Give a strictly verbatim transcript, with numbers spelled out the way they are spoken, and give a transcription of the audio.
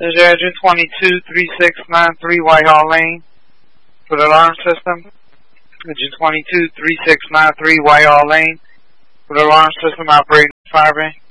This is engine twenty-two three six nine three Whitehall Lane for the alarm system. Engine twenty-two three six nine three Whitehall Lane for the alarm system operating fire bank.